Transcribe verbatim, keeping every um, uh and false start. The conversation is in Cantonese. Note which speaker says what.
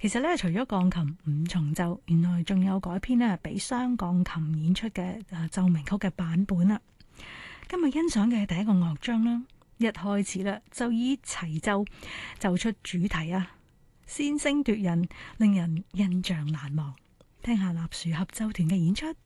Speaker 1: 其實咧，除咗鋼琴五重奏，原來仲有改編咧俾雙鋼琴演出嘅誒奏鳴曲嘅版本啦。今日欣賞嘅第一個樂章啦，一開始啦就以齊奏奏出主題啊，先聲奪人，令人印象難忘。聽下蠟樹合奏團嘅演出。